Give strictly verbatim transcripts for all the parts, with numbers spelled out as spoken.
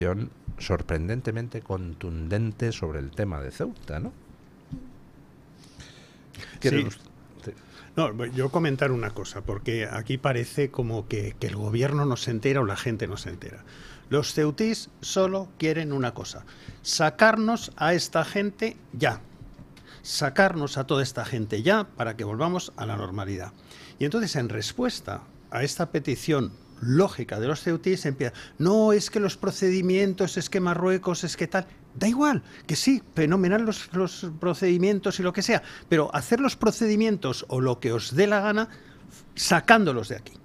sorprendentemente contundente sobre el tema de Ceuta, ¿no? Sí. No, yo comentar una cosa, porque aquí parece como que, que el gobierno no se entera o la gente no se entera. Los ceutís solo quieren una cosa: sacarnos a esta gente ya. Sacarnos a toda esta gente ya para que volvamos a la normalidad. Y entonces, en respuesta a esta petición lógica de los ceutís, empieza: no, es que los procedimientos, es que Marruecos, es que tal. Da igual, que sí, fenomenal los, los procedimientos y lo que sea, pero hacer los procedimientos o lo que os dé la gana sacándolos de aquí.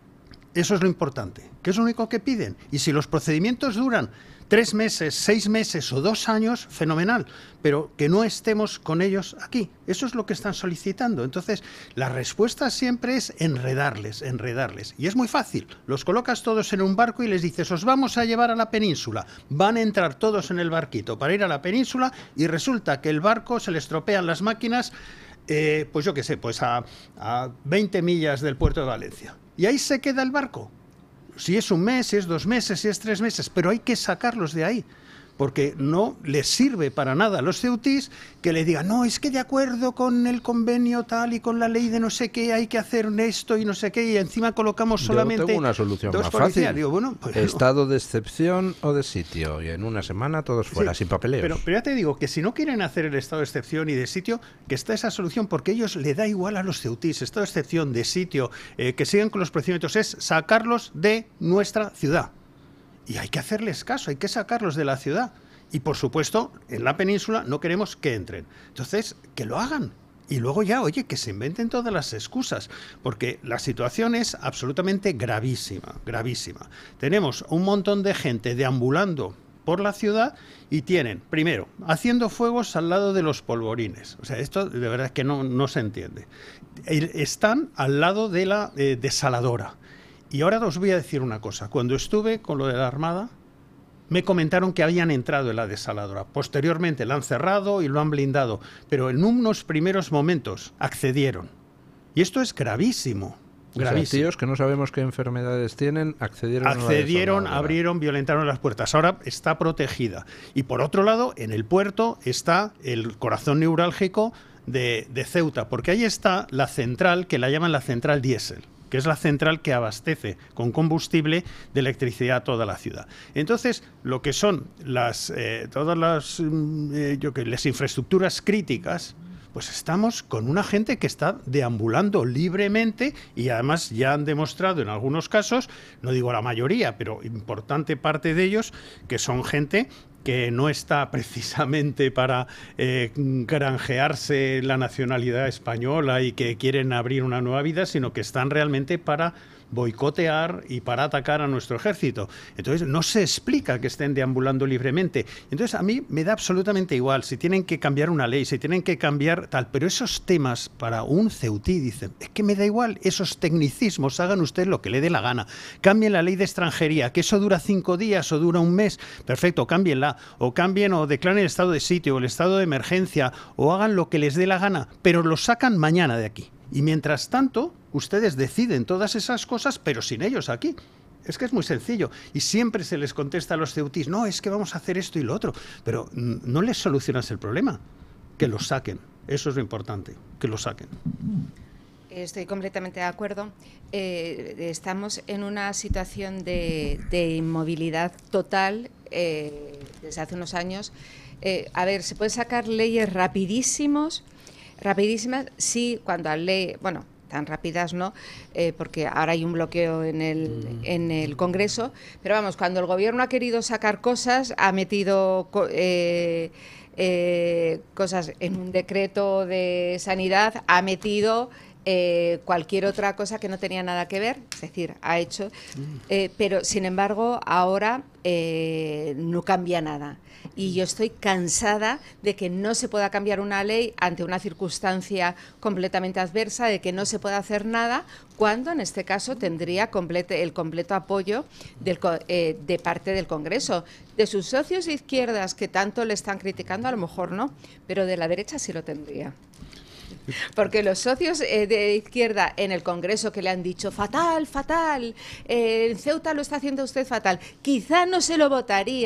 Eso es lo importante, que es lo único que piden. Y si los procedimientos duran tres meses, seis meses o dos años, fenomenal, pero que no estemos con ellos aquí. Eso es lo que están solicitando. Entonces, la respuesta siempre es enredarles, enredarles. Y es muy fácil. Los colocas todos en un barco y les dices: os vamos a llevar a la península. Van a entrar todos en el barquito para ir a la península y resulta que el barco se le estropean las máquinas, eh, pues yo qué sé, pues a, a veinte millas del puerto de Valencia. Y ahí se queda el barco. Si es un mes, si es dos meses, si es tres meses, pero hay que sacarlos de ahí, porque no les sirve para nada a los ceutís que le digan: no, es que de acuerdo con el convenio tal y con la ley de no sé qué hay que hacer esto y no sé qué, y encima colocamos solamente... Yo tengo una solución dos más policías. fácil. Digo, bueno, pues, estado de excepción o de sitio, y en una semana todos fuera, sí, sin papeleos. Pero, pero ya te digo que si no quieren hacer el estado de excepción y de sitio, que está esa solución, porque a ellos le da igual a los ceutís, estado de excepción, de sitio, eh, que sigan con los procedimientos, es sacarlos de nuestra ciudad. Y hay que hacerles caso, hay que sacarlos de la ciudad. Y, por supuesto, en la península no queremos que entren. Entonces, que lo hagan. Y luego ya, oye, que se inventen todas las excusas. Porque la situación es absolutamente gravísima, gravísima. Tenemos un montón de gente deambulando por la ciudad y tienen, primero, haciendo fuegos al lado de los polvorines. O sea, esto de verdad es que no, no se entiende. Están al lado de la eh, desaladora. Y ahora os voy a decir una cosa. Cuando estuve con lo de la Armada, me comentaron que habían entrado en la desaladora. Posteriormente la han cerrado y lo han blindado. Pero en unos primeros momentos accedieron. Y esto es gravísimo. Gravísimo. O sea, tíos que no sabemos qué enfermedades tienen, accedieron, accedieron, a la abrieron, violentaron las puertas. Ahora está protegida. Y por otro lado, en el puerto está el corazón neurálgico de, de Ceuta, porque ahí está la central, que la llaman la central diésel, que es la central que abastece con combustible de electricidad a toda la ciudad. Entonces, lo que son las eh, todas las, eh, yo que, las infraestructuras críticas, pues estamos con una gente que está deambulando libremente y además ya han demostrado en algunos casos, no digo la mayoría, pero importante parte de ellos, que son gente que no está precisamente para eh, granjearse la nacionalidad española y que quieren abrir una nueva vida, sino que están realmente para boicotear y para atacar a nuestro ejército. Entonces no se explica que estén deambulando libremente. Entonces a mí me da absolutamente igual si tienen que cambiar una ley, si tienen que cambiar tal, pero esos temas para un ceutí, dicen, es que me da igual, esos tecnicismos, hagan ustedes lo que le dé la gana. Cambien la ley de extranjería, que eso dura cinco días o dura un mes, perfecto, cámbienla, o cambien o declaren el estado de sitio o el estado de emergencia, o hagan lo que les dé la gana, pero lo sacan mañana de aquí. Y mientras tanto, ustedes deciden todas esas cosas, pero sin ellos aquí. Es que es muy sencillo. Y siempre se les contesta a los ceutís, no, es que vamos a hacer esto y lo otro. Pero no les solucionas el problema. Que los saquen. Eso es lo importante, que los saquen. Estoy completamente de acuerdo. Eh, estamos en una situación de, de inmovilidad total eh, desde hace unos años. Eh, a ver, se pueden sacar leyes rapidísimos, rapidísimas, sí, cuando la ley, bueno, tan rápidas no, eh, porque ahora hay un bloqueo en el, en el Congreso, pero vamos, cuando el Gobierno ha querido sacar cosas, ha metido eh, eh, cosas en un decreto de sanidad, ha metido eh, cualquier otra cosa que no tenía nada que ver, es decir, ha hecho, eh, pero sin embargo ahora eh, no cambia nada. Y yo estoy cansada de que no se pueda cambiar una ley ante una circunstancia completamente adversa, de que no se pueda hacer nada, cuando en este caso tendría complete, el completo apoyo del, eh, de parte del Congreso. De sus socios de izquierdas que tanto le están criticando, a lo mejor no, pero de la derecha sí lo tendría. Porque los socios eh, de izquierda en el Congreso que le han dicho fatal, fatal, eh, en Ceuta lo está haciendo usted fatal, quizá no se lo votaría.